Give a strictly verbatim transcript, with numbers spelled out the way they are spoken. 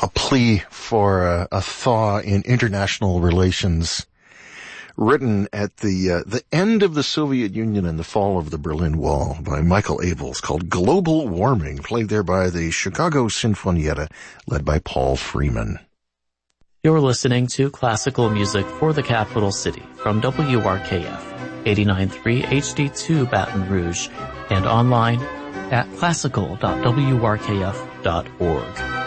a plea for a, a thaw in international relations, written at the uh, the end of the Soviet Union and the fall of the Berlin Wall by Michael Abels, called Global Warming, played there by the Chicago Sinfonietta, led by Paul Freeman. You're listening to classical music for the capital city from W R K F, eighty-nine point three H D two Baton Rouge, and online at classical dot w r k f dot org.